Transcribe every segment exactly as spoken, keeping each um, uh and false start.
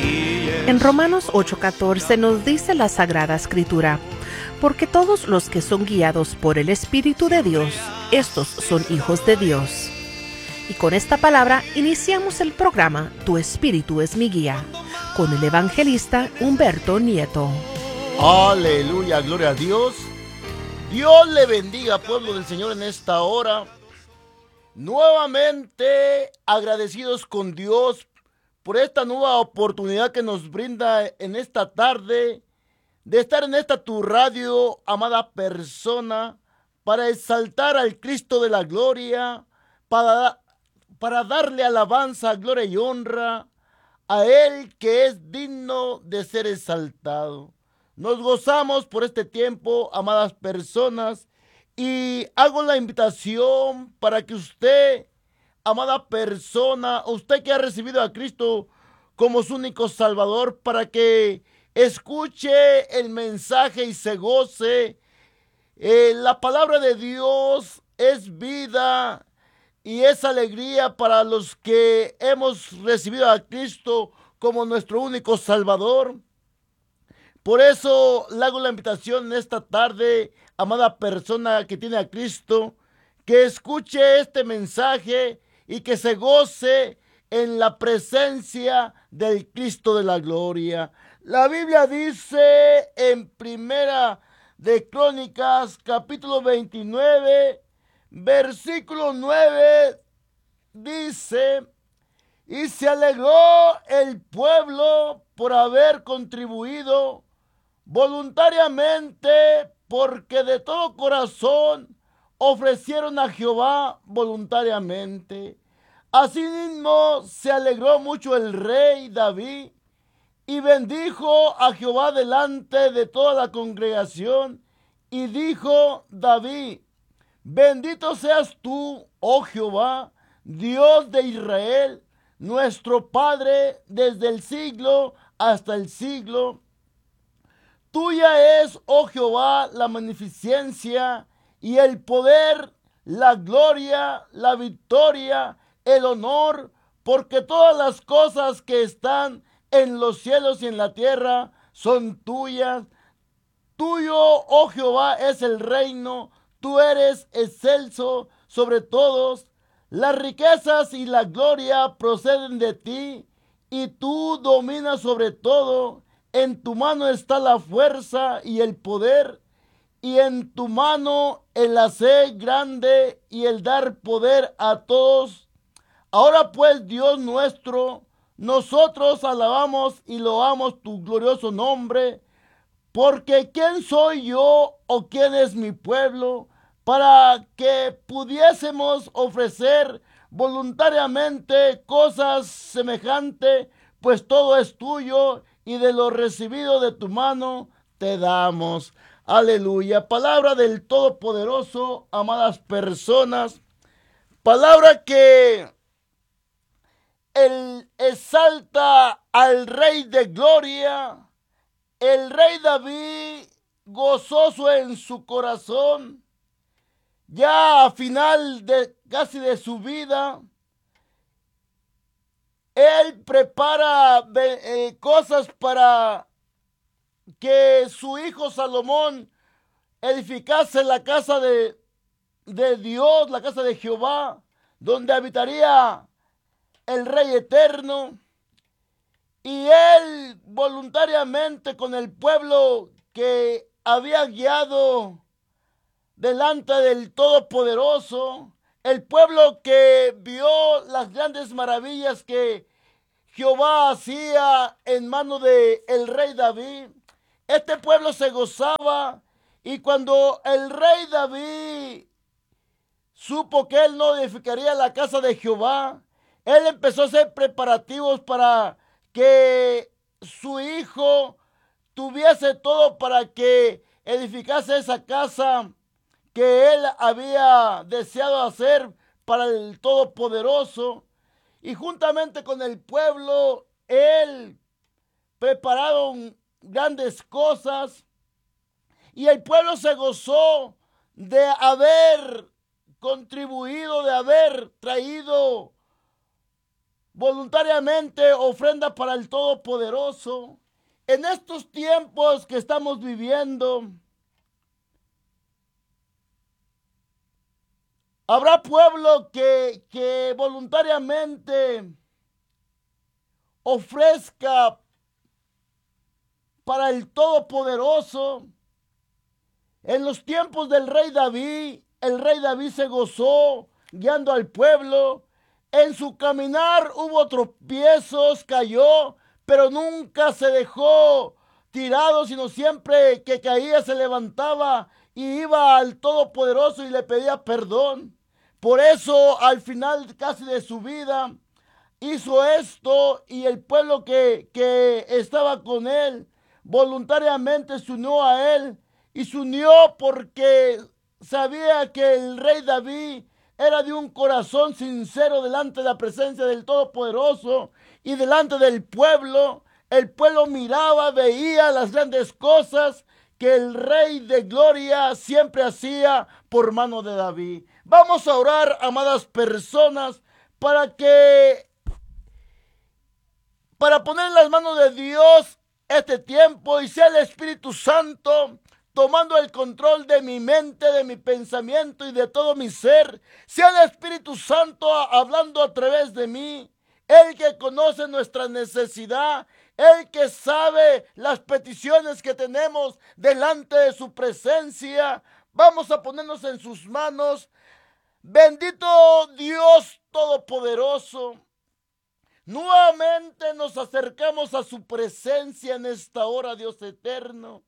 En Romanos ocho catorce nos dice la Sagrada Escritura: porque todos los que son guiados por el Espíritu de Dios, estos son hijos de Dios. Y con esta palabra iniciamos el programa Tu Espíritu es mi guía, con el evangelista Humberto Nieto. Aleluya, gloria a Dios. Dios le bendiga, pueblo del Señor, en esta hora. Nuevamente agradecidos con Dios por esta nueva oportunidad que nos brinda en esta tarde de estar en esta tu radio, amada persona, para exaltar al Cristo de la gloria, para, para darle alabanza, gloria y honra a Él que es digno de ser exaltado. Nos gozamos por este tiempo, amadas personas, y hago la invitación para que usted, amada persona, usted que ha recibido a Cristo como su único Salvador, para que escuche el mensaje y se goce. Eh, la palabra de Dios es vida y es alegría para los que hemos recibido a Cristo como nuestro único Salvador. Por eso le hago la invitación en esta tarde, amada persona que tiene a Cristo, que escuche este mensaje y que se goce en la presencia del Cristo de la gloria. La Biblia dice en Primera de Crónicas, capítulo veintinueve, versículo nueve, dice: y se alegró el pueblo por haber contribuido voluntariamente, porque de todo corazón ofrecieron a Jehová voluntariamente. Asimismo se alegró mucho el rey David y bendijo a Jehová delante de toda la congregación. Y dijo David: bendito seas tú, oh Jehová, Dios de Israel, nuestro Padre, desde el siglo hasta el siglo. Tuya es, oh Jehová, la magnificencia y el poder, la gloria, la victoria, el honor, porque todas las cosas que están en los cielos y en la tierra son tuyas. Tuyo, oh Jehová, es el reino, tú eres excelso sobre todos. Las riquezas y la gloria proceden de ti, y tú dominas sobre todo. En tu mano está la fuerza y el poder, y en tu mano el hacer grande y el dar poder a todos. Ahora pues, Dios nuestro, nosotros alabamos y loamos tu glorioso nombre, porque ¿quién soy yo o quién es mi pueblo para que pudiésemos ofrecer voluntariamente cosas semejantes? Pues todo es tuyo y de lo recibido de tu mano te damos. Aleluya. Palabra del Todopoderoso, amadas personas. Palabra que él exalta al Rey de Gloria. El rey David, gozoso en su corazón, ya a final de casi de su vida, él prepara eh, cosas para que su hijo Salomón edificase la casa de, de Dios, la casa de Jehová, donde habitaría el Rey eterno. Y él voluntariamente, con el pueblo que había guiado delante del Todopoderoso, el pueblo que vio las grandes maravillas que Jehová hacía en mano de el rey David, este pueblo se gozaba. Y cuando el rey David supo que él no edificaría la casa de Jehová, él empezó a hacer preparativos para que su hijo tuviese todo para que edificase esa casa que él había deseado hacer para el Todopoderoso. Y juntamente con el pueblo, él prepararon grandes cosas, y el pueblo se gozó de haber contribuido, de haber traído voluntariamente ofrenda para el Todopoderoso. En estos tiempos que estamos viviendo, habrá pueblo que, que voluntariamente ofrezca para el Todopoderoso. En los tiempos del rey David, el rey David se gozó guiando al pueblo. En su caminar hubo tropiezos, cayó, pero nunca se dejó tirado, sino siempre que caía se levantaba y iba al Todopoderoso y le pedía perdón. Por eso, al final casi de su vida, hizo esto, y el pueblo que, que estaba con él voluntariamente se unió a él, y se unió porque sabía que el rey David era de un corazón sincero delante de la presencia del Todopoderoso y delante del pueblo. El pueblo miraba, veía las grandes cosas que el Rey de Gloria siempre hacía por mano de David. Vamos a orar, amadas personas, para que, para poner en las manos de Dios este tiempo, y sea el Espíritu Santo tomando el control de mi mente, de mi pensamiento y de todo mi ser. Sea el Espíritu Santo hablando a través de mí, el que conoce nuestra necesidad, el que sabe las peticiones que tenemos delante de su presencia. Vamos a ponernos en sus manos. Bendito Dios Todopoderoso, nuevamente nos acercamos a su presencia en esta hora, Dios eterno,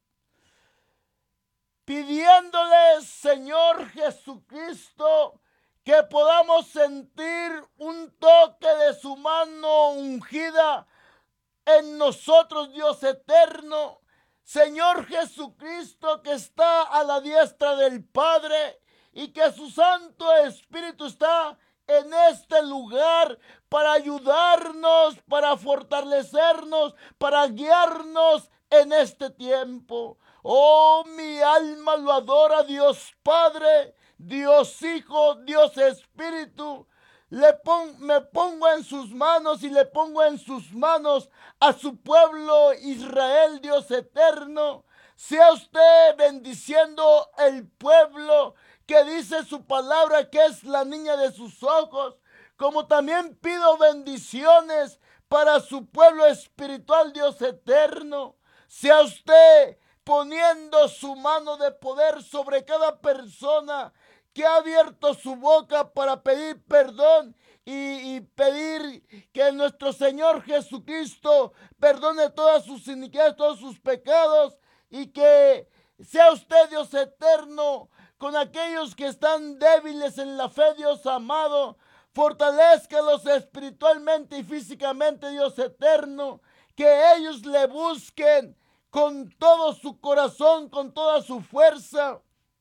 pidiéndole, Señor Jesucristo, que podamos sentir un toque de su mano ungida en nosotros, Dios eterno. Señor Jesucristo, que está a la diestra del Padre, y que su Santo Espíritu está en este lugar para ayudarnos, para fortalecernos, para guiarnos en este tiempo. Oh, mi alma lo adora, Dios Padre, Dios Hijo, Dios Espíritu. Le pon, me pongo en sus manos y le pongo en sus manos a su pueblo Israel, Dios eterno. Sea usted bendiciendo el pueblo que dice su palabra que es la niña de sus ojos, como también pido bendiciones para su pueblo espiritual, Dios eterno. Sea usted poniendo su mano de poder sobre cada persona que ha abierto su boca para pedir perdón y, y pedir que nuestro Señor Jesucristo perdone todas sus iniquidades, todos sus pecados, y que sea usted, Dios eterno, con aquellos que están débiles en la fe, Dios amado. Fortalézcalos espiritualmente y físicamente, Dios eterno, que ellos le busquen con todo su corazón, con toda su fuerza,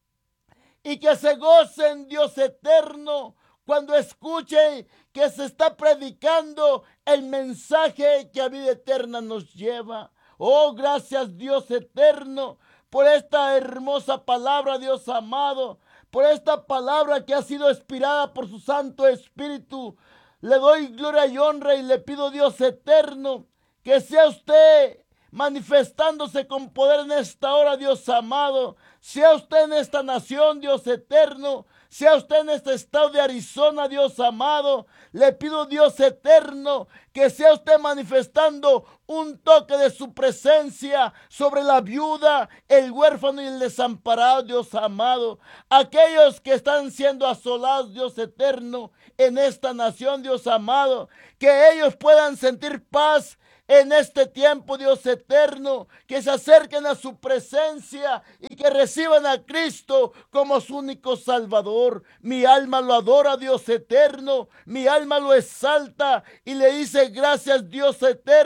y que se gocen, Dios eterno, cuando escuchen que se está predicando el mensaje que a vida eterna nos lleva. Oh, gracias, Dios eterno, por esta hermosa palabra, Dios amado, por esta palabra que ha sido inspirada por su Santo Espíritu. Le doy gloria y honra, y le pido, Dios eterno, que sea usted manifestándose con poder en esta hora, Dios amado. Sea usted en esta nación, Dios eterno. Sea usted en este estado de Arizona, Dios amado. Le pido, Dios eterno, que sea usted manifestando un toque de su presencia sobre la viuda, el huérfano y el desamparado, Dios amado. Aquellos que están siendo asolados, Dios eterno, en esta nación, Dios amado. Que ellos puedan sentir paz en este tiempo, Dios eterno, que se acerquen a su presencia y que reciban a Cristo como su único Salvador. Mi alma lo adora, Dios eterno, mi alma lo exalta y le dice gracias, Dios eterno,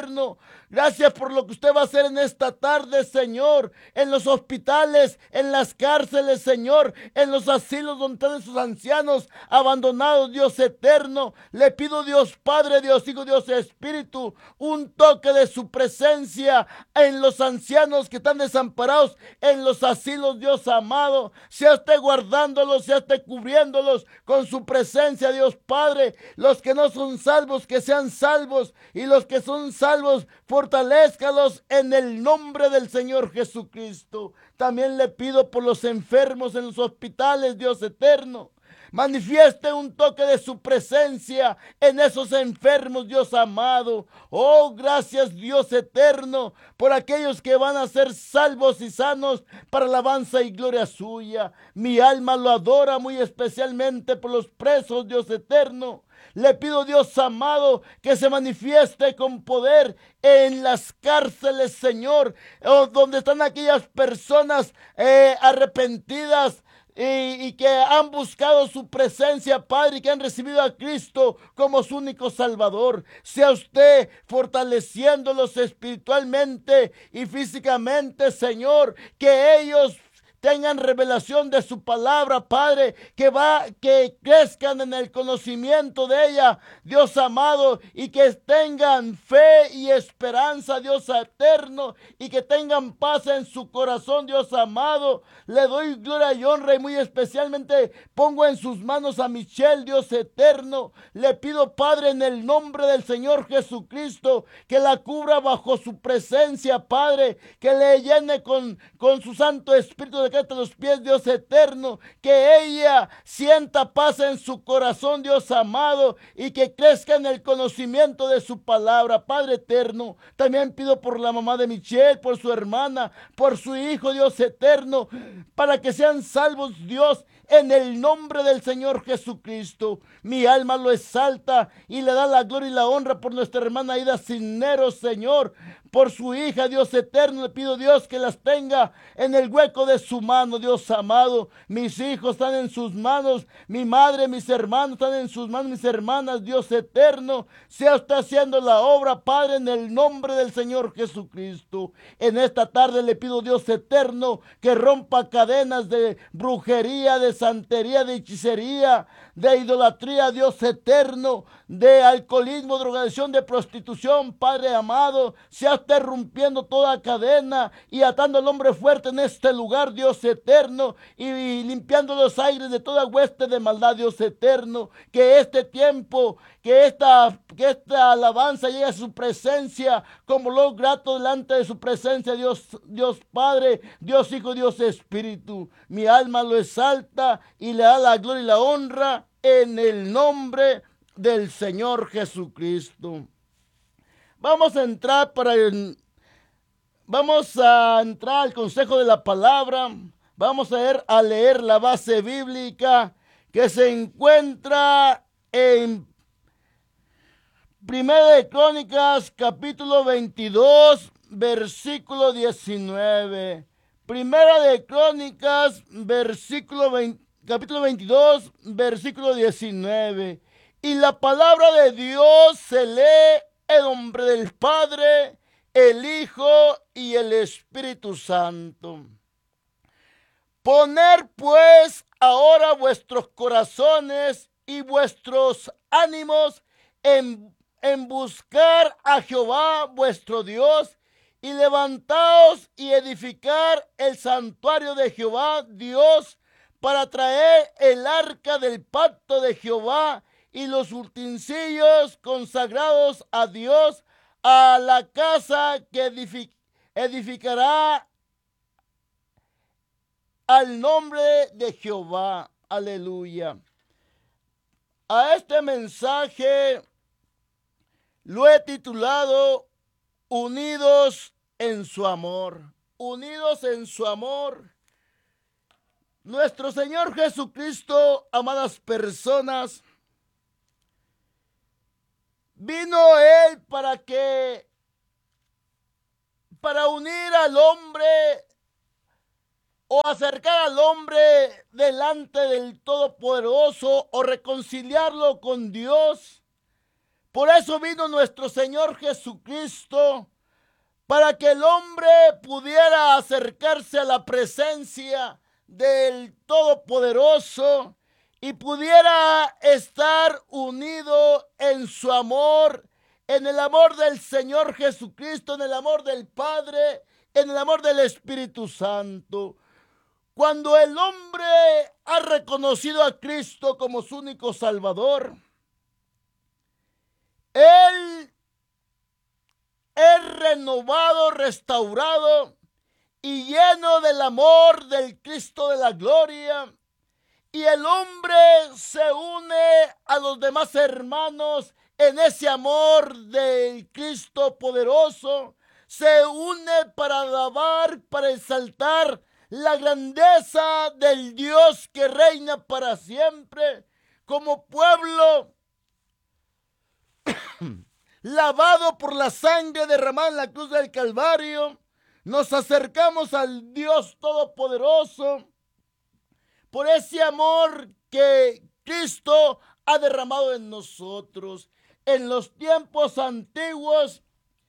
Gracias por lo que usted va a hacer en esta tarde, Señor, en los hospitales, en las cárceles, Señor, en los asilos donde están esos ancianos abandonados, Dios eterno. Le pido, Dios Padre, Dios Hijo, Dios Espíritu, un toque de su presencia en los ancianos que están desamparados, en los asilos, Dios amado. Sea usted guardándolos, sea usted cubriéndolos con su presencia, Dios Padre. Los que no son salvos, que sean salvos, y los que son salvos, fortalézcalos en el nombre del Señor Jesucristo. También le pido por los enfermos en los hospitales, Dios eterno. Manifieste un toque de su presencia en esos enfermos, Dios amado. Oh, gracias, Dios eterno, por aquellos que van a ser salvos y sanos para alabanza y gloria suya. Mi alma lo adora muy especialmente por los presos, Dios eterno. Le pido, Dios amado, que se manifieste con poder en las cárceles, Señor, donde están aquellas personas eh, arrepentidas, Y, y que han buscado su presencia, Padre, y que han recibido a Cristo como su único Salvador. Sea usted fortaleciéndolos espiritualmente y físicamente, Señor, que ellos tengan revelación de su palabra, Padre, que va, que crezcan en el conocimiento de ella, Dios amado, y que tengan fe y esperanza, Dios eterno, y que tengan paz en su corazón, Dios amado. Le doy gloria y honra, y muy especialmente pongo en sus manos a Michelle, Dios eterno. Le pido, Padre, en el nombre del Señor Jesucristo, que la cubra bajo su presencia, Padre, que le llene con, con su Santo Espíritu de hasta los pies, Dios eterno, que ella sienta paz en su corazón, Dios amado, y que crezca en el conocimiento de su palabra, Padre eterno. También pido por la mamá de Michelle, por su hermana, por su hijo, Dios eterno, para que sean salvos, Dios, en el nombre del Señor Jesucristo. Mi alma lo exalta y le da la gloria y la honra por nuestra hermana Aida Cisneros, Señor, por su hija, Dios eterno. Le pido, Dios, que las tenga en el hueco de su mano, Dios amado. Mis hijos están en sus manos, mi madre, mis hermanos están en sus manos, mis hermanas, Dios eterno. Sea usted haciendo la obra, Padre, en el nombre del Señor Jesucristo. En esta tarde le pido, Dios eterno, que rompa cadenas de brujería, de santería, de hechicería, de idolatría, Dios eterno, de alcoholismo, drogadicción, de prostitución, Padre amado. Sea usted rompiendo toda cadena y atando al hombre fuerte en este lugar, Dios eterno, y, y limpiando los aires de toda hueste de maldad, Dios eterno. Que este tiempo, que esta, que esta alabanza llegue a su presencia como lo grato delante de su presencia, Dios, Dios Padre, Dios Hijo, Dios Espíritu. Mi alma lo exalta y le da la gloria y la honra en el nombre del Señor Jesucristo. Vamos a entrar para el, vamos a entrar al consejo de la palabra. Vamos a leer, a leer la base bíblica que se encuentra en Primera de Crónicas, capítulo veintidós, versículo diecinueve. Primera de Crónicas, versículo veinte, capítulo veintidós, versículo diecinueve. Y la palabra de Dios se lee en nombre del Padre, el Hijo y el Espíritu Santo. Poner pues ahora vuestros corazones y vuestros ánimos en, en buscar a Jehová vuestro Dios, y levantaos y edificar el santuario de Jehová Dios, para traer el arca del pacto de Jehová y los utensilios consagrados a Dios, a la casa que edific- edificará al nombre de Jehová. Aleluya. A este mensaje lo he titulado Unidos en su amor. Unidos en su amor. Nuestro Señor Jesucristo, amadas personas, vino Él para que, para unir al hombre o acercar al hombre delante del Todopoderoso o reconciliarlo con Dios. Por eso vino nuestro Señor Jesucristo, para que el hombre pudiera acercarse a la presencia del Todopoderoso y pudiera estar unido en su amor, en el amor del Señor Jesucristo, en el amor del Padre, en el amor del Espíritu Santo. Cuando el hombre ha reconocido a Cristo como su único Salvador, él es renovado, restaurado y lleno del amor del Cristo de la gloria. Y el hombre se une a los demás hermanos en ese amor del Cristo poderoso. Se une para alabar, para exaltar la grandeza del Dios que reina para siempre. Como pueblo lavado por la sangre derramada en la cruz del Calvario, nos acercamos al Dios Todopoderoso por ese amor que Cristo ha derramado en nosotros. En los tiempos antiguos,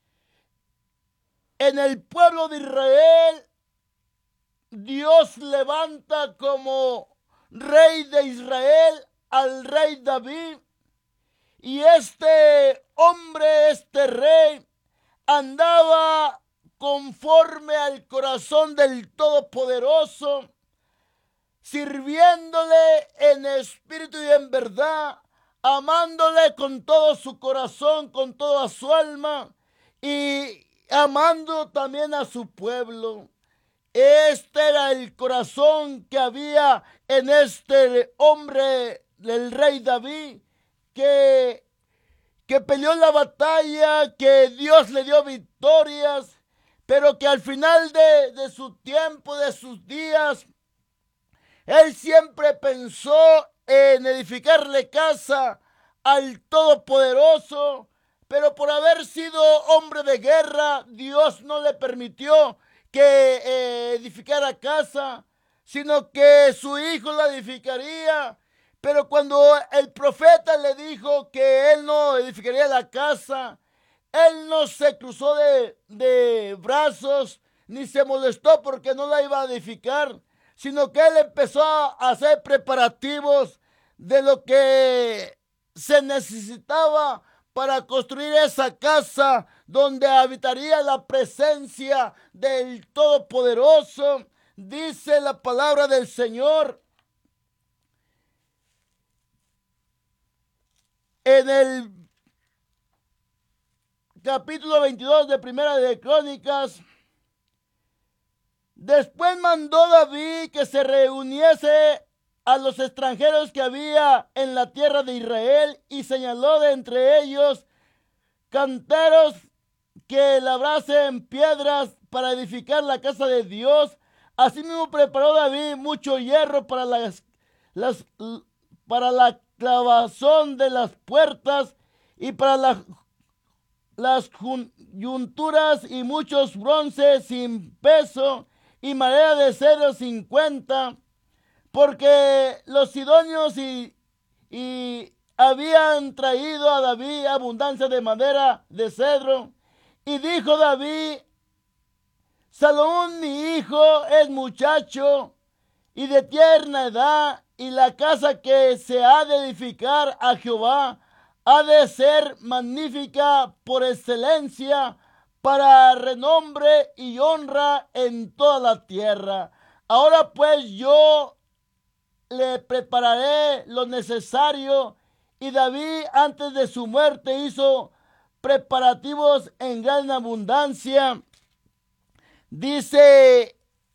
en el pueblo de Israel, Dios levanta como rey de Israel al rey David. Y este hombre, este rey, andaba conforme al corazón del Todopoderoso, sirviéndole en espíritu y en verdad, amándole con todo su corazón, con toda su alma y amando también a su pueblo. Este era el corazón que había en este hombre, el rey David, que, que peleó la batalla, que Dios le dio victorias, pero que al final de, de su tiempo, de sus días, él siempre pensó en edificarle casa al Todopoderoso, pero por haber sido hombre de guerra, Dios no le permitió que eh, edificara casa, sino que su hijo la edificaría. Pero cuando el profeta le dijo que él no edificaría la casa, él no se cruzó de, de brazos, ni se molestó porque no la iba a edificar, sino que él empezó a hacer preparativos de lo que se necesitaba para construir esa casa donde habitaría la presencia del Todopoderoso. Dice la palabra del Señor en el capítulo veintidós de Primera de Crónicas: después mandó David que se reuniese a los extranjeros que había en la tierra de Israel y señaló de entre ellos canteros que labrasen piedras para edificar la casa de Dios. Asimismo preparó David mucho hierro para las, las para la clavazón de las puertas y para las, las junturas, y muchos bronces sin peso y madera de cedro cincuenta, porque los sidonios y, y habían traído a David abundancia de madera de cedro. Y dijo David: Salomón mi hijo es muchacho y de tierna edad, y la casa que se ha de edificar a Jehová ha de ser magnífica por excelencia, para renombre y honra en toda la tierra. Ahora pues yo le prepararé lo necesario. Y David antes de su muerte hizo preparativos en gran abundancia. Dice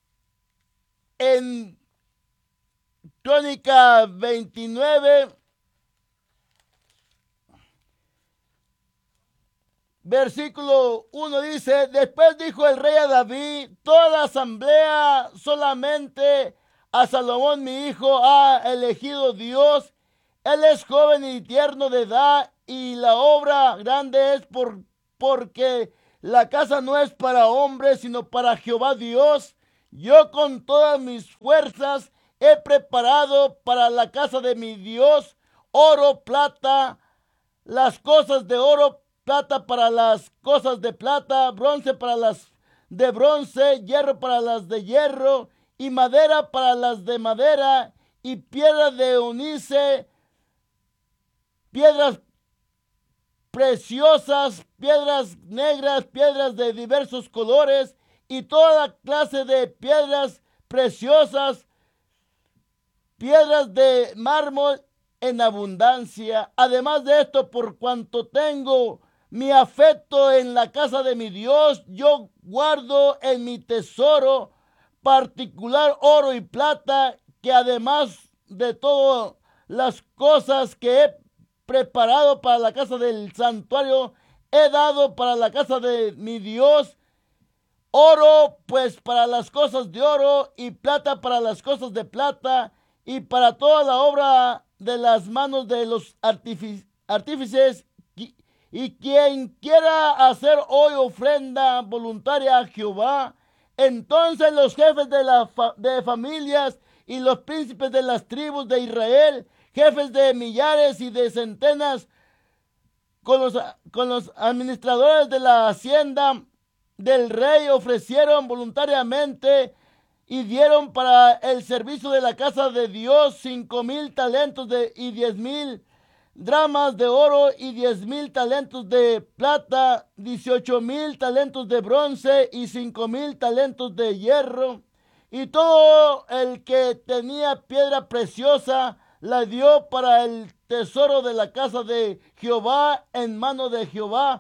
en Crónica veintinueve, versículo uno, dice: después dijo el rey a David: toda la asamblea, solamente a Salomón mi hijo ha elegido Dios. Él es joven y tierno de edad, y la obra grande es por, porque la casa no es para hombres, sino para Jehová Dios. Yo con todas mis fuerzas he preparado para la casa de mi Dios oro, plata, las cosas de oro plata para las cosas de plata, bronce para las de bronce, hierro para las de hierro, y madera para las de madera, y piedra de onice, piedras preciosas, piedras negras, piedras de diversos colores, y toda clase de piedras preciosas, piedras de mármol en abundancia. Además de esto, por cuanto tengo mi afecto en la casa de mi Dios, yo guardo en mi tesoro particular oro y plata, que además de todas las cosas que he preparado para la casa del santuario, he dado para la casa de mi Dios. Oro pues para las cosas de oro, y plata para las cosas de plata, y para toda la obra de las manos de los artífices. Y quien quiera hacer hoy ofrenda voluntaria a Jehová, entonces los jefes de, la fa de familias y los príncipes de las tribus de Israel, jefes de millares y de centenas, con los, con los administradores de la hacienda del rey, ofrecieron voluntariamente y dieron para el servicio de la casa de Dios cinco mil talentos de, y diez mil dramas de oro, y diez mil talentos de plata, dieciocho mil talentos de bronce, y cinco mil talentos de hierro. Y todo el que tenía piedra preciosa la dio para el tesoro de la casa de Jehová, en mano de Jehová,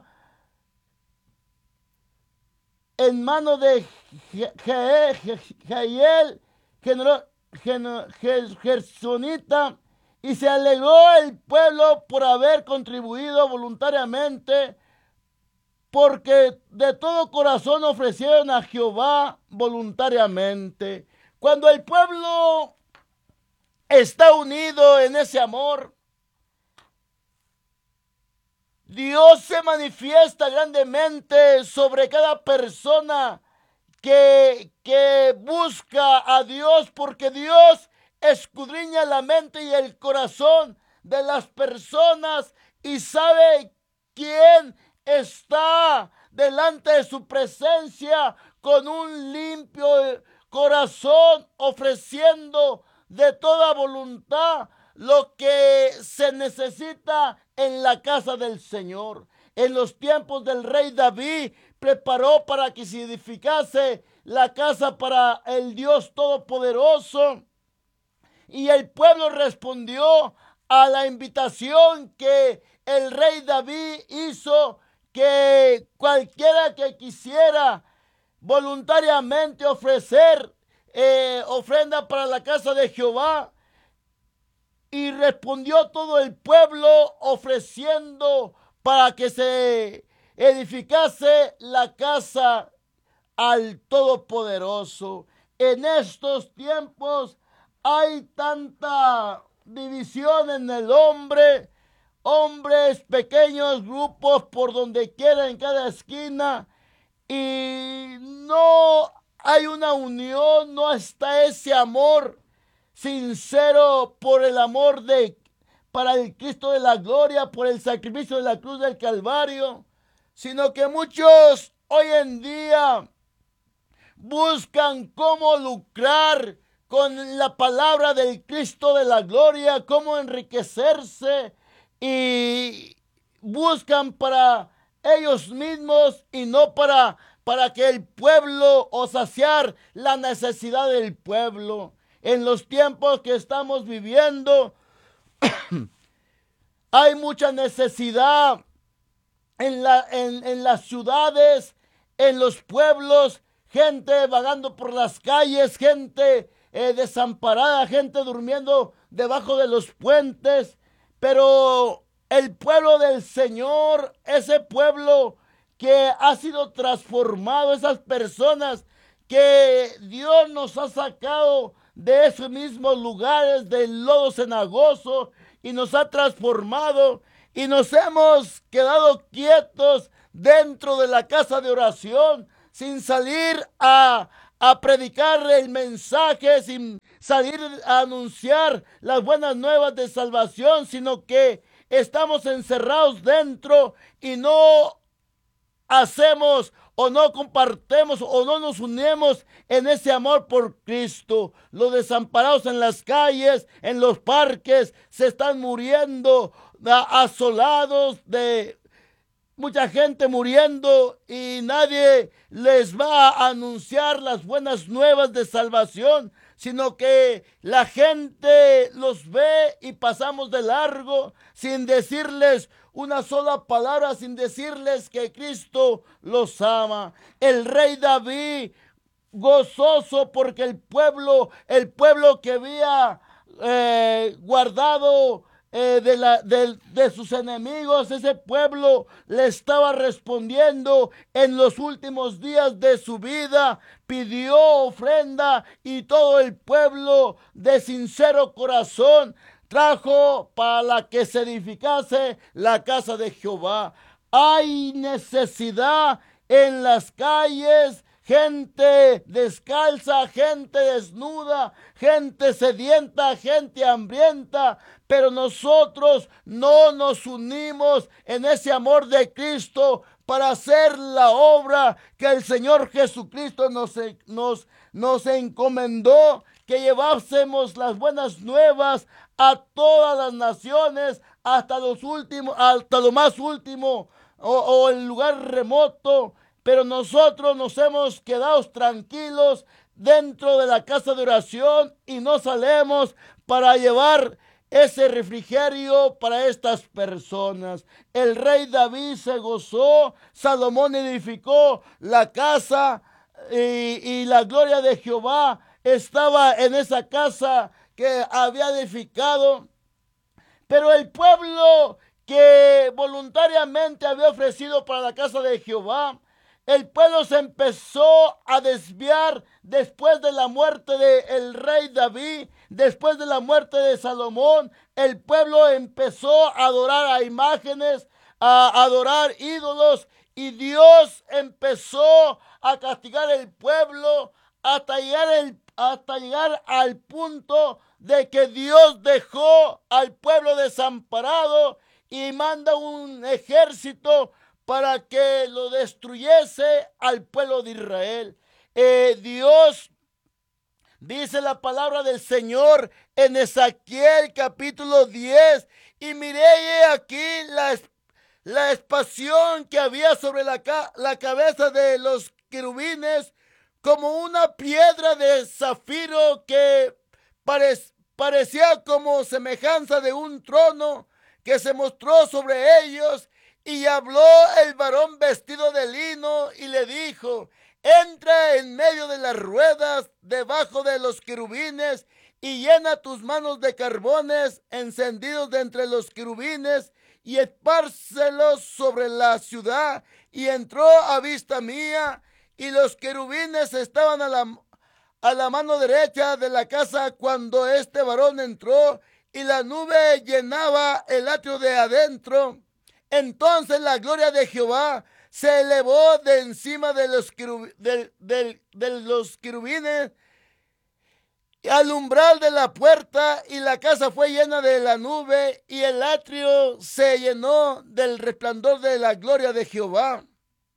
en mano de Jael, Gersonita. Y se alegró el pueblo por haber contribuido voluntariamente, porque de todo corazón ofrecieron a Jehová voluntariamente. Cuando el pueblo está unido en ese amor, Dios se manifiesta grandemente sobre cada persona que, que busca a Dios, porque Dios escudriña la mente y el corazón de las personas y sabe quién está delante de su presencia con un limpio corazón, ofreciendo de toda voluntad lo que se necesita en la casa del Señor. En los tiempos del rey David, preparó para que se edificase la casa para el Dios Todopoderoso. Y el pueblo respondió a la invitación que el rey David hizo, que cualquiera que quisiera voluntariamente ofrecer eh, ofrenda para la casa de Jehová. Y respondió todo el pueblo ofreciendo para que se edificase la casa al Todopoderoso. En estos tiempos hay tanta división en el hombre, hombres, pequeños grupos por donde quiera, en cada esquina, y no hay una unión, no está ese amor sincero por el amor de para el Cristo de la gloria, por el sacrificio de la cruz del Calvario, sino que muchos hoy en día buscan cómo lucrar con la palabra del Cristo de la gloria, cómo enriquecerse, y buscan para ellos mismos y no para, para que el pueblo, o saciar la necesidad del pueblo. En los tiempos que estamos viviendo hay mucha necesidad en, la, en, en las ciudades, en los pueblos, gente vagando por las calles, gente eh, desamparada, gente durmiendo debajo de los puentes. Pero el pueblo del Señor, ese pueblo que ha sido transformado, esas personas que Dios nos ha sacado de esos mismos lugares del lodo cenagoso y nos ha transformado, y nos hemos quedado quietos dentro de la casa de oración sin salir a, a predicar el mensaje, sin salir a anunciar las buenas nuevas de salvación, sino que estamos encerrados dentro y no hacemos o no compartimos o no nos unimos en ese amor por Cristo. Los desamparados en las calles, en los parques, se están muriendo, asolados de mucha gente muriendo, y nadie les va a anunciar las buenas nuevas de salvación, sino que la gente los ve y pasamos de largo sin decirles una sola palabra, sin decirles que Cristo los ama. El rey David, gozoso porque el pueblo, el pueblo que había eh, guardado Eh, de, la, de, de sus enemigos, ese pueblo le estaba respondiendo en los últimos días de su vida, pidió ofrenda, y todo el pueblo de sincero corazón trajo para que se edificase la casa de Jehová. Hay necesidad en las calles, gente descalza, gente desnuda, gente sedienta, gente hambrienta, pero nosotros no nos unimos en ese amor de Cristo para hacer la obra que el Señor Jesucristo nos, nos, nos encomendó, que llevásemos las buenas nuevas a todas las naciones, hasta los últimos, hasta lo más último o, o el lugar remoto. Pero nosotros nos hemos quedado tranquilos dentro de la casa de oración y no salemos para llevar ese refrigerio para estas personas. El rey David se gozó, Salomón edificó la casa y, y la gloria de Jehová estaba en esa casa que había edificado. Pero el pueblo que voluntariamente había ofrecido para la casa de Jehová, el pueblo se empezó a desviar después de la muerte del rey David, después de la muerte de Salomón. El pueblo empezó a adorar a imágenes, a adorar ídolos, y Dios empezó a castigar el pueblo hasta llegar, el, hasta llegar al punto de que Dios dejó al pueblo desamparado y manda un ejército para que lo destruyese al pueblo de Israel. Eh, Dios, dice la palabra del Señor en Ezequiel capítulo diez, y miré aquí la, la expansión que había sobre la, la cabeza de los querubines, como una piedra de zafiro que pare, parecía como semejanza de un trono que se mostró sobre ellos. Y habló el varón vestido de lino y le dijo: entra en medio de las ruedas debajo de los querubines y llena tus manos de carbones encendidos de entre los querubines y espárcelos sobre la ciudad. Y entró a vista mía, y los querubines estaban a la, a la mano derecha de la casa cuando este varón entró, y la nube llenaba el atrio de adentro. Entonces la gloria de Jehová se elevó de encima de los, querub, de, de, de los querubines al umbral de la puerta, y la casa fue llena de la nube, y el atrio se llenó del resplandor de la gloria de Jehová.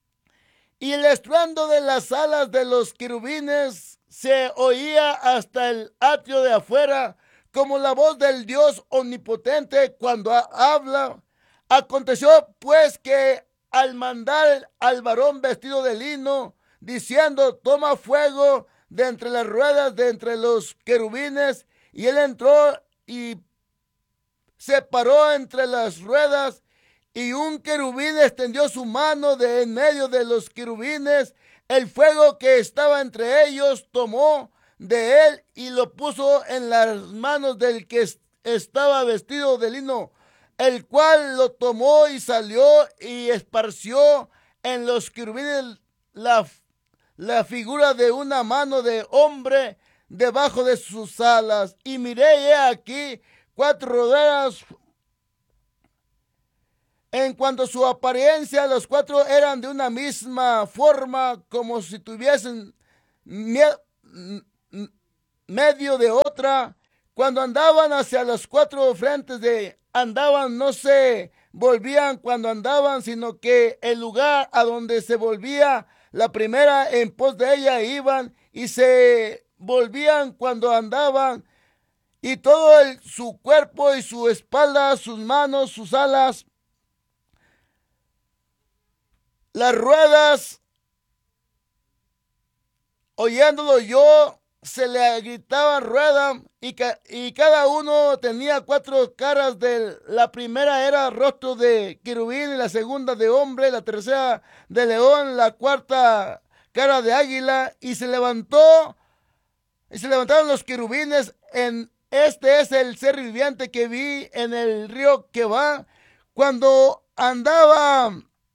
Y el estruendo de las alas de los querubines se oía hasta el atrio de afuera, como la voz del Dios omnipotente cuando habla. Aconteció pues que al mandar al varón vestido de lino, diciendo: toma fuego de entre las ruedas de entre los querubines, y él entró y se paró entre las ruedas, y un querubín extendió su mano de en medio de los querubines. El fuego que estaba entre ellos tomó de él y lo puso en las manos del que estaba vestido de lino, el cual lo tomó y salió y esparció en los querubines la, la figura de una mano de hombre debajo de sus alas. Y miré aquí cuatro rodelas. En cuanto a su apariencia, los cuatro eran de una misma forma, como si tuviesen medio de otra. cuando andaban hacia los cuatro frentes de andaban, no se volvían cuando andaban, sino que el lugar a donde se volvía la primera en pos de ella iban y se volvían cuando andaban, y todo el, su cuerpo y su espalda, sus manos, sus alas, las ruedas, oyéndolo yo, se le gritaban rueda, y, ca y cada uno tenía cuatro caras. De la primera era rostro de querubín, y la segunda de hombre, la tercera de león, la cuarta cara de águila, y se levantó, y se levantaron los querubines. En este es el ser viviente que vi en el río Quebar cuando andaba.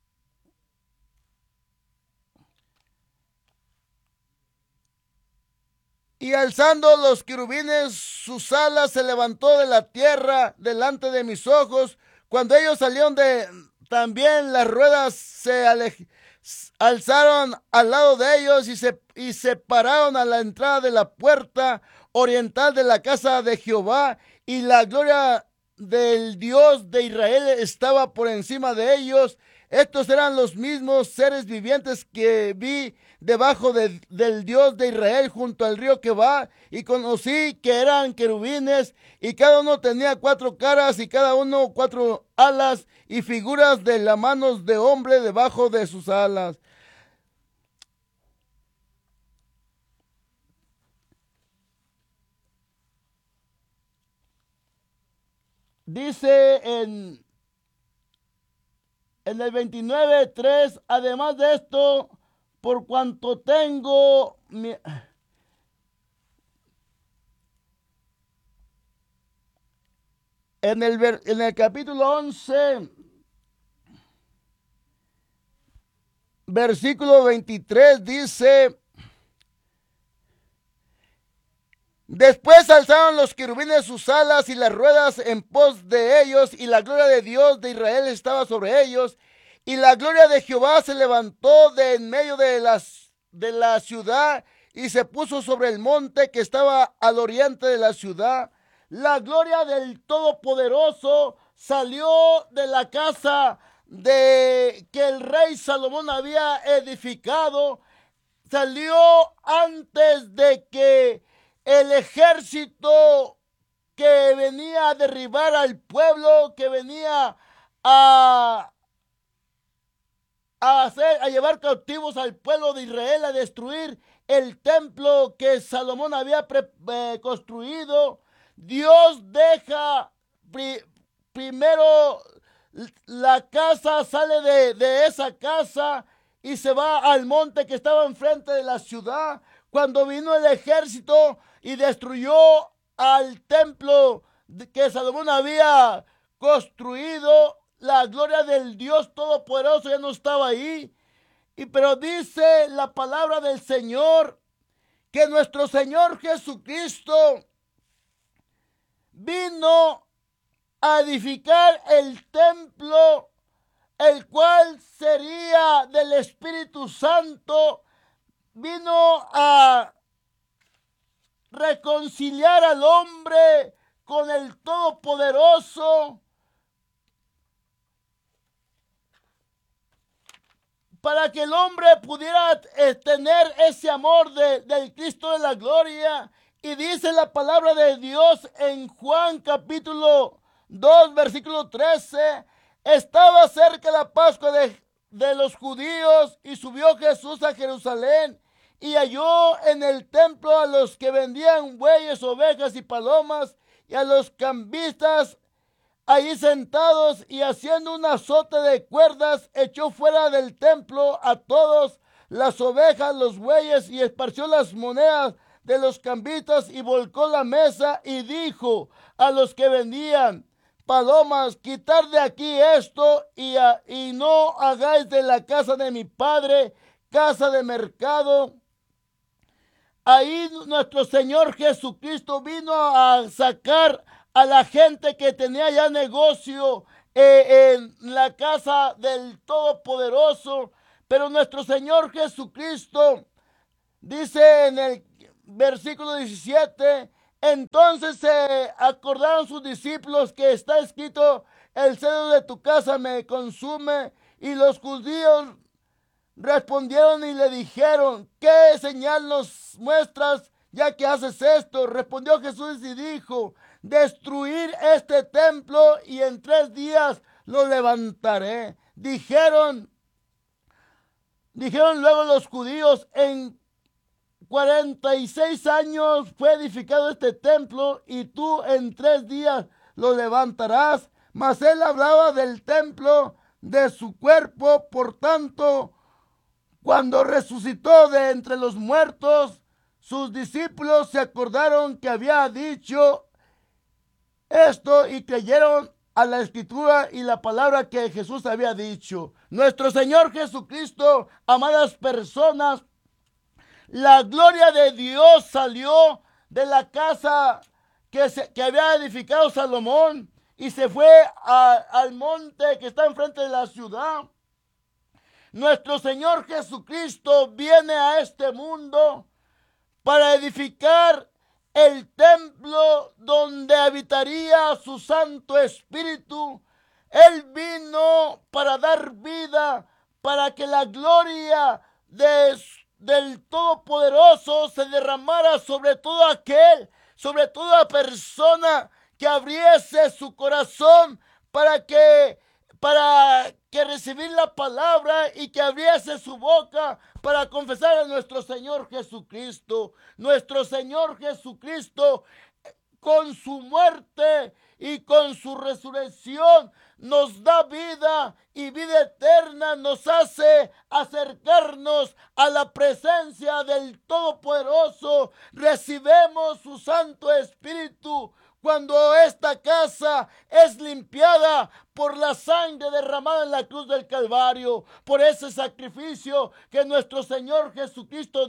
Y alzando los querubines sus alas, se levantó de la tierra delante de mis ojos. Cuando ellos salieron de también, las ruedas se alzaron al lado de ellos y se, y se pararon a la entrada de la puerta oriental de la casa de Jehová, y la gloria del Dios de Israel estaba por encima de ellos. Estos eran los mismos seres vivientes que vi debajo de, del Dios de Israel junto al río Quebar, y conocí que eran querubines, y cada uno tenía cuatro caras, y cada uno cuatro alas, y figuras de las manos de hombre debajo de sus alas. Dice en, en el veintinueve tres, además de esto, por cuanto tengo mi, en, el, en el capítulo once, versículo veintitrés, dice: después alzaron los querubines sus alas y las ruedas en pos de ellos, y la gloria de Dios de Israel estaba sobre ellos. Y la gloria de Jehová se levantó de en medio de, las, de la ciudad, y se puso sobre el monte que estaba al oriente de la ciudad. La gloria del Todopoderoso salió de la casa de que el rey Salomón había edificado. Salió antes de que el ejército que venía a derribar al pueblo, que venía a A, hacer, a llevar cautivos al pueblo de Israel, a destruir el templo que Salomón había pre, eh, construido. Dios deja pri, primero la casa, sale de, de esa casa y se va al monte que estaba enfrente de la ciudad. Cuando vino el ejército y destruyó al templo que Salomón había construido, la gloria del Dios Todopoderoso ya no estaba ahí. Y pero dice la palabra del Señor que nuestro Señor Jesucristo vino a edificar el templo, el cual sería del Espíritu Santo. Vino a reconciliar al hombre con el Todopoderoso, para que el hombre pudiera eh, tener ese amor de, del Cristo de la gloria. Y dice la palabra de Dios en Juan capítulo dos, versículo trece, estaba cerca la Pascua de, de los judíos, y subió Jesús a Jerusalén, y halló en el templo a los que vendían bueyes, ovejas y palomas, y a los cambistas allí sentados, y haciendo un azote de cuerdas, echó fuera del templo a todos, las ovejas, los bueyes, y esparció las monedas de los cambistas, y volcó la mesa, y dijo a los que vendían palomas: quitar de aquí esto, y, a, y no hagáis de la casa de mi padre casa de mercado. Ahí nuestro Señor Jesucristo vino a sacar a la gente que tenía ya negocio eh, en la casa del Todopoderoso. Pero nuestro Señor Jesucristo dice en el versículo diecisiete: Entonces se acordaron sus discípulos que está escrito: el celo de tu casa me consume. Y los judíos respondieron y le dijeron: ¿qué señal nos muestras ya que haces esto? Respondió Jesús y dijo: destruir este templo y en tres días lo levantaré. Dijeron, dijeron luego los judíos: en cuarenta y seis años fue edificado este templo y tú en tres días lo levantarás. Mas él hablaba del templo de su cuerpo. Por tanto, cuando resucitó de entre los muertos, sus discípulos se acordaron que había dicho esto y creyeron a la escritura y la palabra que Jesús había dicho. Nuestro Señor Jesucristo, amadas personas, la gloria de Dios salió de la casa que, se, que había edificado Salomón y se fue a, al monte que está enfrente de la ciudad. Nuestro Señor Jesucristo viene a este mundo para edificar el templo donde habitaría su Santo Espíritu. Él vino para dar vida, para que la gloria de, del Todopoderoso se derramara sobre todo aquel, sobre toda persona que abriese su corazón para que, para que recibir la palabra y que abriese su boca para confesar a nuestro Señor Jesucristo. Nuestro Señor Jesucristo, con su muerte y con su resurrección, nos da vida y vida eterna, nos hace acercarnos a la presencia del Todopoderoso. Recibemos su Santo Espíritu cuando esta casa es limpiada por la sangre derramada en la cruz del Calvario, por ese sacrificio que nuestro Señor Jesucristo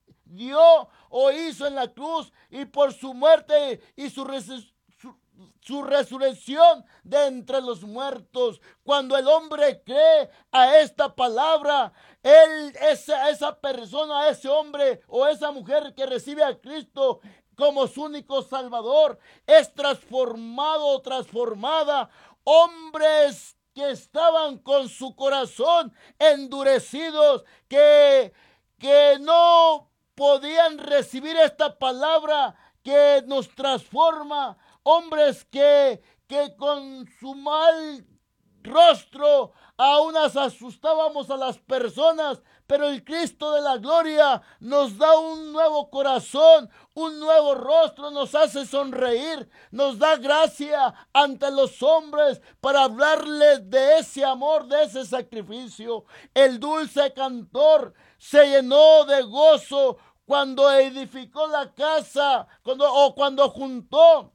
dio o hizo en la cruz, y por su muerte y su resurrección, Su, su resurrección de entre los muertos. Cuando el hombre cree a esta palabra, él, esa, esa persona, ese hombre o esa mujer que recibe a Cristo como su único Salvador, es transformado o transformada. Hombres que estaban con su corazón endurecidos, que, que no podían recibir esta palabra que nos transforma. Hombres que, que con su mal rostro aún asustábamos a las personas, pero el Cristo de la gloria nos da un nuevo corazón, un nuevo rostro, nos hace sonreír, nos da gracia ante los hombres para hablarles de ese amor, de ese sacrificio. El dulce cantor se llenó de gozo cuando edificó la casa, cuando, o cuando juntó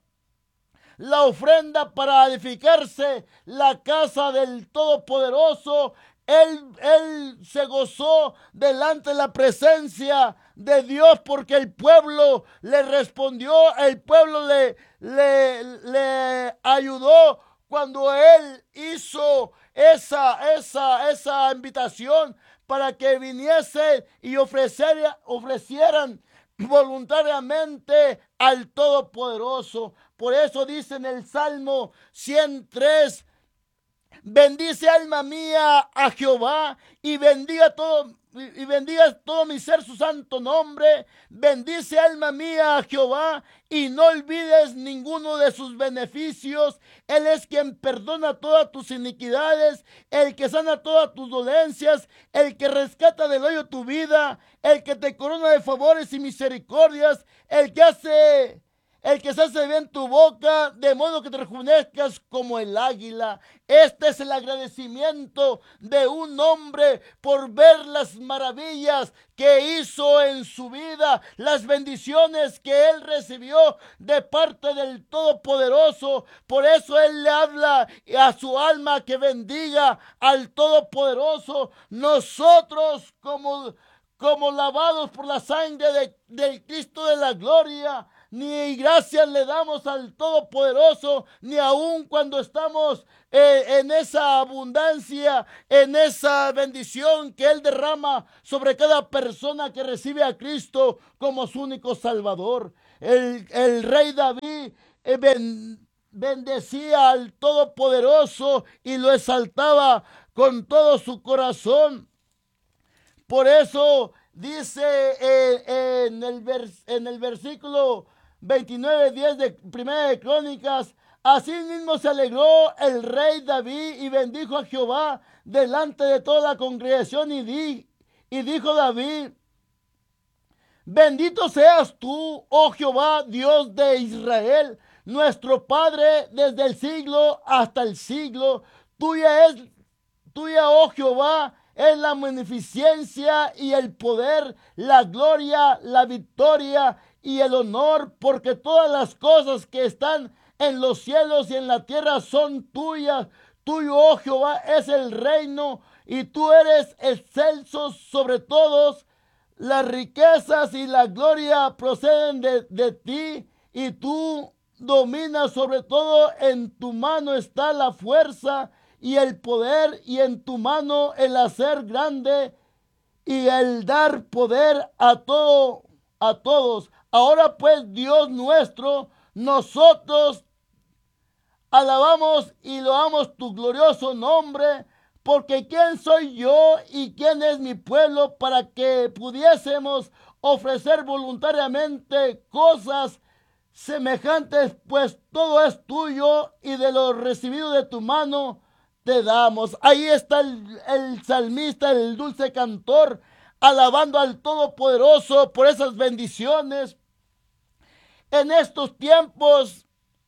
la ofrenda para edificarse la casa del Todopoderoso. Él, él se gozó delante de la presencia de Dios porque el pueblo le respondió, el pueblo le, le, le ayudó cuando él hizo esa, esa, esa invitación para que viniesen y ofreciera, ofrecieran voluntariamente al Todopoderoso. Por eso dice en el Salmo ciento tres: bendice alma mía a Jehová y bendiga todo y bendiga todo mi ser su santo nombre. Bendice alma mía a Jehová y no olvides ninguno de sus beneficios. Él es quien perdona todas tus iniquidades, el que sana todas tus dolencias, el que rescata del hoyo tu vida, el que te corona de favores y misericordias, el que hace El que se hace bien tu boca, de modo que te rejuvenezcas como el águila. Este es el agradecimiento de un hombre por ver las maravillas que hizo en su vida, las bendiciones que él recibió de parte del Todopoderoso. Por eso él le habla a su alma que bendiga al Todopoderoso. Nosotros como, como lavados por la sangre de, del Cristo de la gloria, ni gracias le damos al Todopoderoso, ni aun cuando estamos eh, en esa abundancia, en esa bendición que Él derrama sobre cada persona que recibe a Cristo como su único Salvador. El, el rey David eh, ben, bendecía al Todopoderoso y lo exaltaba con todo su corazón. Por eso dice eh, en, el vers, en el versículo veintinueve, diez de Primera de Crónicas: así mismo se alegró el rey David y bendijo a Jehová delante de toda la congregación, y, di, y dijo David: bendito seas tú, oh Jehová, Dios de Israel, nuestro Padre, desde el siglo hasta el siglo. Tuya es, tuya, oh Jehová, es la magnificencia y el poder, la gloria, la victoria y el honor, porque todas las cosas que están en los cielos y en la tierra son tuyas. Tuyo, oh Jehová, es el reino, y tú eres excelso sobre todos. Las riquezas y la gloria proceden de, de ti, y tú dominas sobre todo. En tu mano está la fuerza y el poder, y en tu mano el hacer grande y el dar poder a todo, a todos. Ahora pues, Dios nuestro, nosotros alabamos y loamos tu glorioso nombre, porque ¿quién soy yo y quién es mi pueblo para que pudiésemos ofrecer voluntariamente cosas semejantes? Pues todo es tuyo, y de lo recibido de tu mano te damos. Ahí está el, el salmista, el dulce cantor, alabando al Todopoderoso por esas bendiciones. En estos tiempos,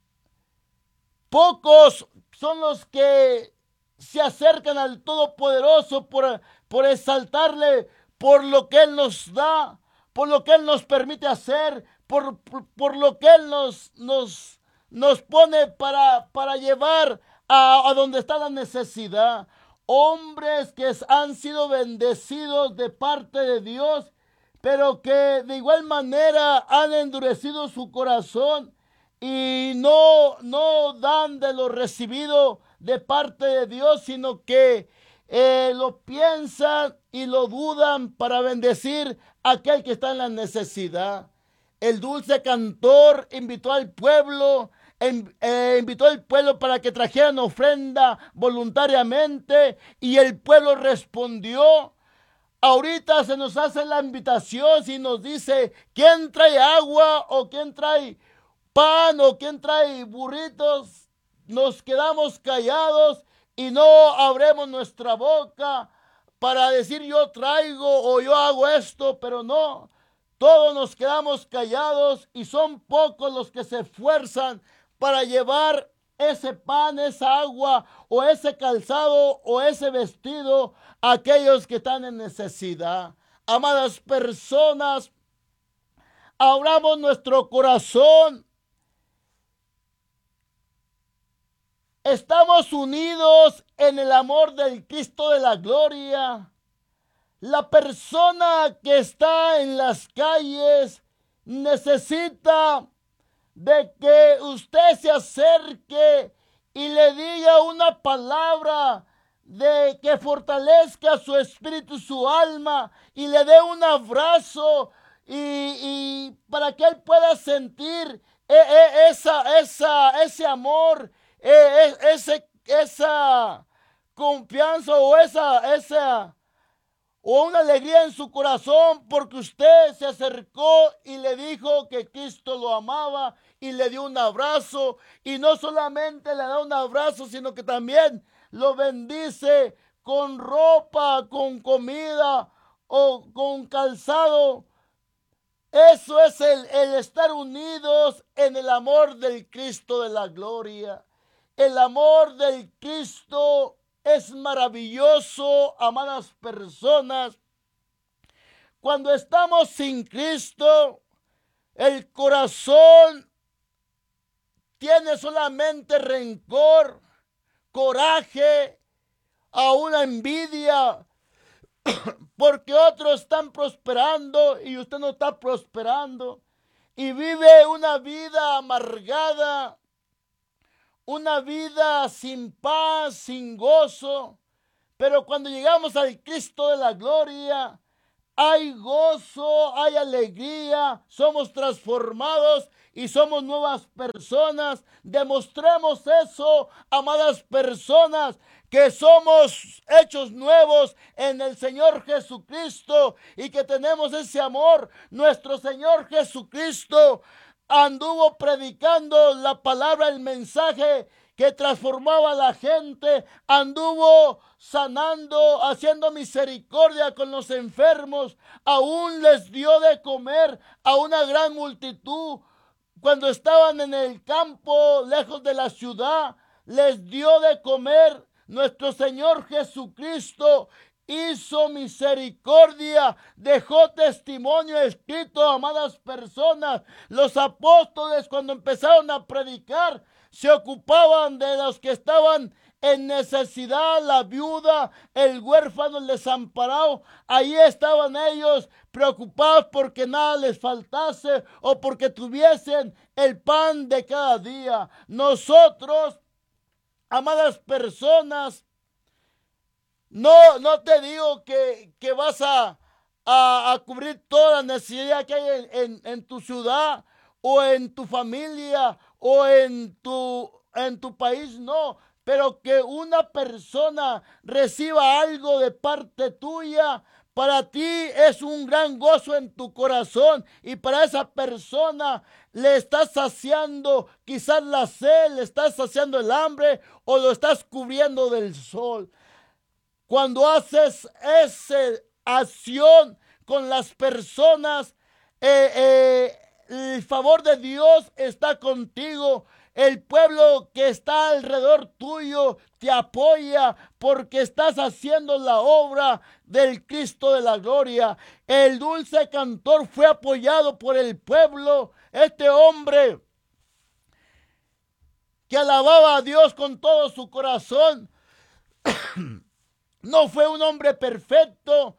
pocos son los que se acercan al Todopoderoso por, por exaltarle, por lo que Él nos da, por lo que Él nos permite hacer, por, por, por lo que Él nos, nos, nos pone para, para llevar a, a donde está la necesidad. Hombres que han sido bendecidos de parte de Dios, pero que de igual manera han endurecido su corazón y no, no dan de lo recibido de parte de Dios, sino que eh, lo piensan y lo dudan para bendecir a aquel que está en la necesidad. El dulce cantor invitó al pueblo, eh, invitó al pueblo para que trajeran ofrenda voluntariamente, y el pueblo respondió. Ahorita se nos hace la invitación y nos dice: ¿quién trae agua o quién trae pan o quién trae burritos? Nos quedamos callados y no abremos nuestra boca para decir yo traigo o yo hago esto, pero no. Todos nos quedamos callados, y son pocos los que se esfuerzan para llevar ese pan, esa agua o ese calzado o ese vestido a aquellos que están en necesidad. Amadas personas, abramos nuestro corazón. Estamos unidos en el amor del Cristo de la gloria. La persona que está en las calles necesita de que usted se acerque y le diga una palabra de que fortalezca su espíritu, su alma, y le dé un abrazo y, y para que él pueda sentir eh, eh, esa, esa, ese amor, eh, ese, esa confianza o esa, esa o una alegría en su corazón, porque usted se acercó y le dijo que Cristo lo amaba y le dio un abrazo. Y no solamente le da un abrazo, sino que también lo bendice con ropa, con comida o con calzado. Eso es el, el estar unidos en el amor del Cristo de la gloria. El amor del Cristo es maravilloso, amadas personas. Cuando estamos sin Cristo, el corazón tiene solamente rencor, coraje, a una envidia, porque otros están prosperando y usted no está prosperando. y vive una vida amargada, una vida sin paz, sin gozo. Pero cuando llegamos al Cristo de la gloria, hay gozo, hay alegría, somos transformados y somos nuevas personas. Demostremos eso, amadas personas, que somos hechos nuevos en el Señor Jesucristo y que tenemos ese amor. Nuestro Señor Jesucristo anduvo predicando la palabra, el mensaje que transformaba a la gente, anduvo sanando, haciendo misericordia con los enfermos, aún les dio de comer a una gran multitud. Cuando estaban en el campo, lejos de la ciudad, les dio de comer. Nuestro Señor Jesucristo hizo misericordia, dejó testimonio escrito, amadas personas. Los apóstoles, cuando empezaron a predicar, se ocupaban de los que estaban en necesidad, la viuda, el huérfano, el desamparado. Ahí estaban ellos preocupados porque nada les faltase o porque tuviesen el pan de cada día. Nosotros, amadas personas, no, no te digo que, que vas a, a, a cubrir toda la necesidad que hay en, en, en tu ciudad o en tu familia o en tu, en tu país, no. Pero que una persona reciba algo de parte tuya, para ti es un gran gozo en tu corazón, y para esa persona le estás saciando quizás la sed, le estás saciando el hambre o lo estás cubriendo del sol. Cuando haces esa acción con las personas, eh, eh, el favor de Dios está contigo. El pueblo que está alrededor tuyo te apoya porque estás haciendo la obra del Cristo de la gloria. El dulce cantor fue apoyado por el pueblo. Este hombre que alababa a Dios con todo su corazón no fue un hombre perfecto.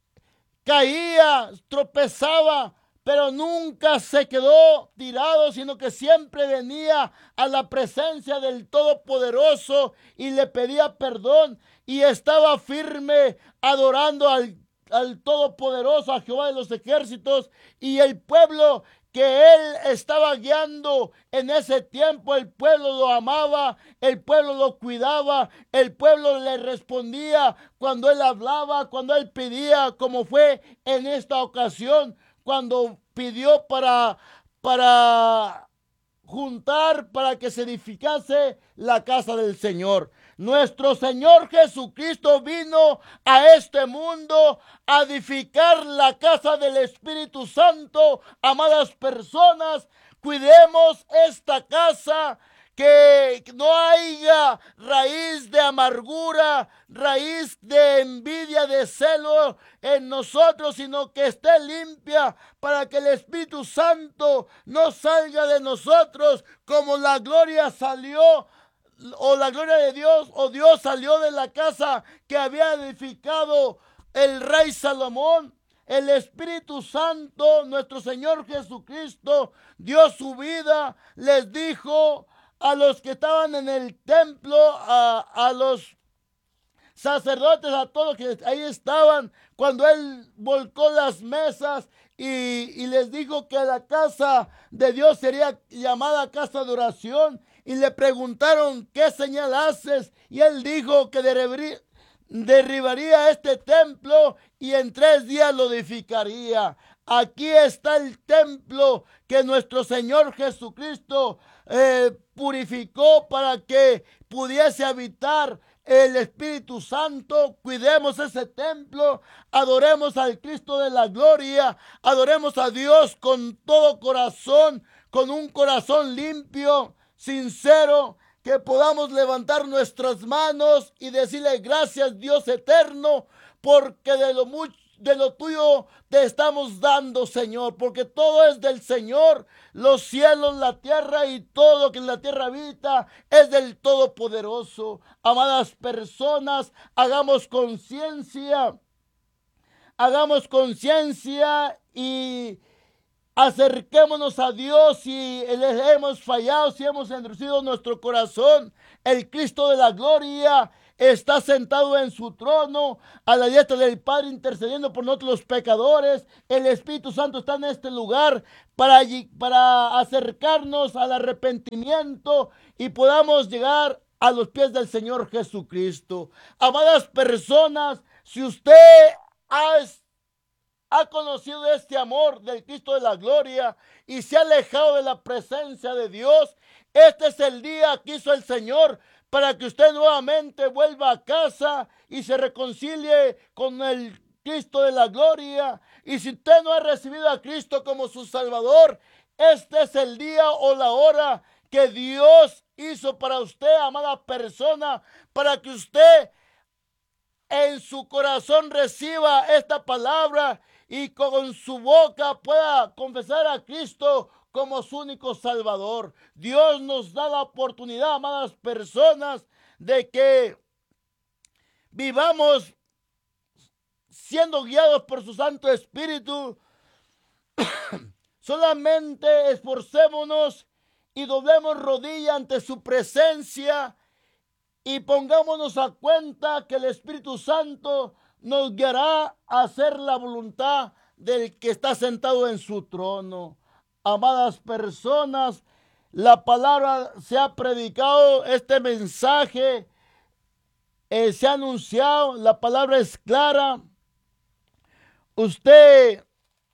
Caía, tropezaba, pero nunca se quedó tirado, sino que siempre venía a la presencia del Todopoderoso y le pedía perdón y estaba firme adorando al, al Todopoderoso, a Jehová de los ejércitos. Y el pueblo que él estaba guiando en ese tiempo, el pueblo lo amaba, el pueblo lo cuidaba, el pueblo le respondía cuando él hablaba, cuando él pedía, como fue en esta ocasión, cuando pidió para, para juntar, para que se edificase la casa del Señor. Nuestro Señor Jesucristo vino a este mundo a edificar la casa del Espíritu Santo. Amadas personas, cuidemos esta casa, que no haya raíz de amargura, raíz de envidia, de celo en nosotros, sino que esté limpia para que el Espíritu Santo no salga de nosotros como la gloria salió, o la gloria de Dios, o Dios salió de la casa que había edificado el rey Salomón. El Espíritu Santo, nuestro Señor Jesucristo, dio su vida, les dijo a los que estaban en el templo, a, a los sacerdotes, a todos que ahí estaban, cuando él volcó las mesas y, y les dijo que la casa de Dios sería llamada casa de oración, y le preguntaron: ¿qué señal haces? Y él dijo que derribaría, derribaría este templo y en tres días lo edificaría. Aquí está el templo que nuestro Señor Jesucristo eh, purificó para que pudiese habitar el Espíritu Santo. Cuidemos ese templo, adoremos al Cristo de la gloria, adoremos a Dios con todo corazón, con un corazón limpio, sincero, que podamos levantar nuestras manos y decirle: gracias, Dios eterno, porque de lo mucho, de lo tuyo te estamos dando, Señor, porque todo es del Señor, los cielos, la tierra y todo lo que en la tierra habita es del Todopoderoso. Amadas personas, hagamos conciencia, hagamos conciencia y Acerquémonos a Dios si les hemos fallado, si hemos endurecido nuestro corazón. El Cristo de la gloria está sentado en su trono, a la diestra del Padre, intercediendo por nosotros los pecadores. El Espíritu Santo está en este lugar para, para acercarnos al arrepentimiento y podamos llegar a los pies del Señor Jesucristo. Amadas personas, si usted ha ha conocido este amor del Cristo de la gloria y se ha alejado de la presencia de Dios, este es el día que hizo el Señor para que usted nuevamente vuelva a casa y se reconcilie con el Cristo de la gloria. Y si usted no ha recibido a Cristo como su Salvador, este es el día o la hora que Dios hizo para usted, amada persona, para que usted en su corazón reciba esta palabra y con su boca pueda confesar a Cristo como su único Salvador. Dios nos da la oportunidad, amadas personas, de que vivamos siendo guiados por su Santo Espíritu. Solamente esforcémonos y doblemos rodilla ante su presencia y pongámonos a cuenta que el Espíritu Santo nos guiará a hacer la voluntad del que está sentado en su trono. Amadas personas, la palabra se ha predicado, este mensaje eh, se ha anunciado, la palabra es clara. Usted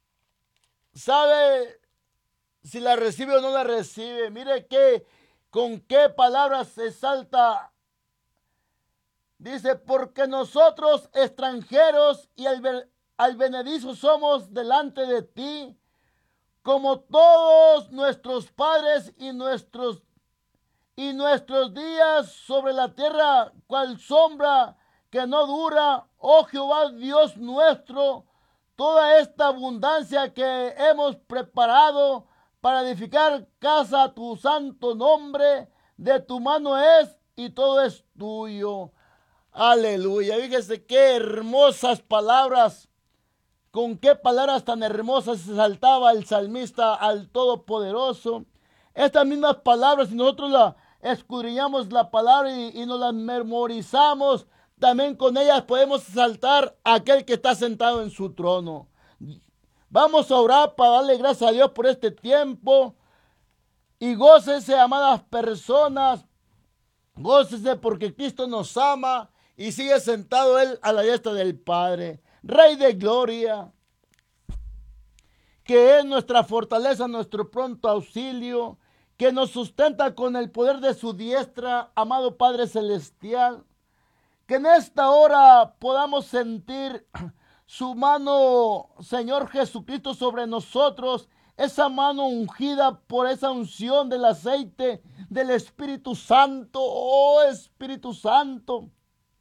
sabe si la recibe o no la recibe. Mire que con qué palabras se salta. Dice, porque nosotros extranjeros y advenedizos somos delante de ti, como todos nuestros padres y nuestros, y nuestros días sobre la tierra, cual sombra que no dura, oh Jehová Dios nuestro, toda esta abundancia que hemos preparado para edificar casa a tu santo nombre, de tu mano es y todo es tuyo. Aleluya, fíjese qué hermosas palabras, con qué palabras tan hermosas se saltaba el salmista al Todopoderoso. Estas mismas palabras, si nosotros la escudriñamos la palabra y, y nos la memorizamos, también con ellas podemos saltar a aquel que está sentado en su trono. Vamos a orar para darle gracias a Dios por este tiempo y gócese, amadas personas, gócese porque Cristo nos ama y sigue sentado Él a la diestra del Padre. Rey de gloria, que es nuestra fortaleza, nuestro pronto auxilio, que nos sustenta con el poder de su diestra, amado Padre Celestial. Que en esta hora podamos sentir su mano, Señor Jesucristo, sobre nosotros, esa mano ungida por esa unción del aceite del Espíritu Santo. Oh Espíritu Santo,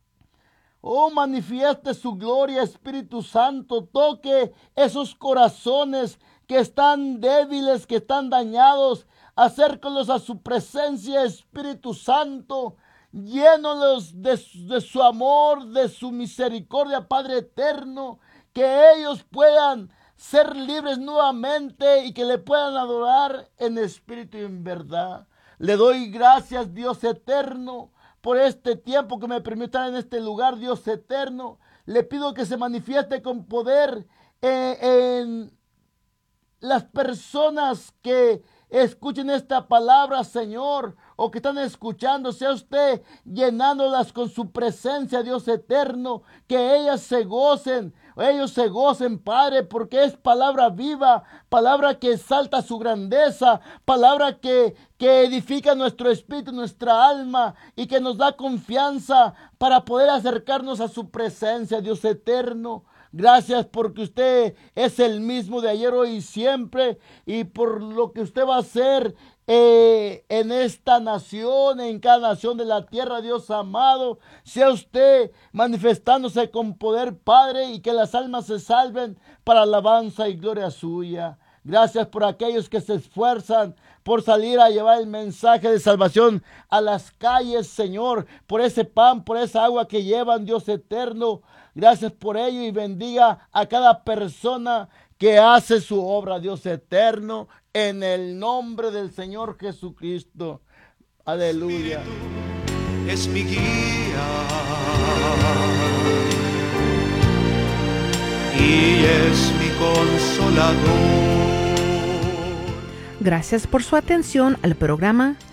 oh, manifieste su gloria, Espíritu Santo. Toque esos corazones que están débiles, que están dañados. Acércalos a su presencia, Espíritu Santo. Llénalos de, de su amor, de su misericordia, Padre eterno. Que ellos puedan ser libres nuevamente y que le puedan adorar en espíritu y en verdad. Le doy gracias, Dios eterno, por este tiempo que me permite estar en este lugar, Dios eterno. Le pido que se manifieste con poder eh, en las personas que escuchen esta palabra, Señor, o que están escuchando. Sea usted llenándolas con su presencia, Dios eterno, que ellas se gocen, ellos se gocen, Padre, porque es palabra viva, palabra que exalta su grandeza, palabra que, que edifica nuestro espíritu, nuestra alma, y que nos da confianza para poder acercarnos a su presencia, Dios eterno. Gracias porque usted es el mismo de ayer, hoy y siempre, y por lo que usted va a hacer eh, en esta nación, en cada nación de la tierra, Dios amado. Sea usted manifestándose con poder, Padre, y que las almas se salven para alabanza y gloria suya. Gracias por aquellos que se esfuerzan por salir a llevar el mensaje de salvación a las calles, Señor, por ese pan, por esa agua que llevan, Dios eterno. Gracias por ello y bendiga a cada persona que hace su obra, Dios eterno, en el nombre del Señor Jesucristo. Aleluya. Es mi guía y es mi consolador. Gracias por su atención al programa